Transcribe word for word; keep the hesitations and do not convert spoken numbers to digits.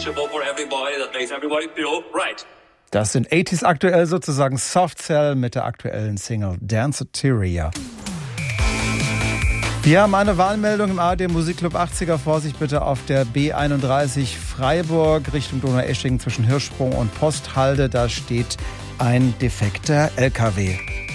reachable for everybody, that makes everybody feel right. Das sind achtziger aktuell sozusagen Soft Cell mit der aktuellen Single Danceteria. Wir haben eine Wahlmeldung im A R D Musikclub achtziger. Vorsicht bitte auf der B einunddreißig Freiburg Richtung Donaueschingen zwischen Hirschsprung und Posthalde. Da steht ein defekter L K W.